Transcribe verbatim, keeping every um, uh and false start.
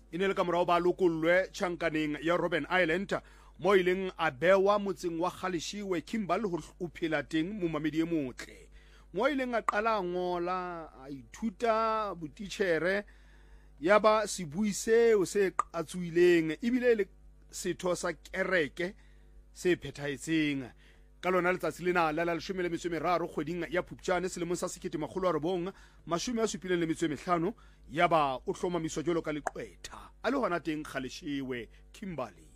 e ne le ka morao ba lokollwe tjhankaneng ya Robben Island mo ileng a bewa motseng wa Galeshiwe Kimberley o phela teng momamedi e motle mo ileng a qala ngola a ithuta botitjhere ya ba sebui seo se qatsuileng ebile le setho sa kereke se phethahetseng ka lona letsatsi lena la la leshome le metso e meraro kgweding ya Phupjane selemong sa sekete makgolo a robong mashome a supileng le metso e mehlano ya ba o hlomamiswa jwalo ka leqwetha a le hona teng Galeshiwe Kimberley.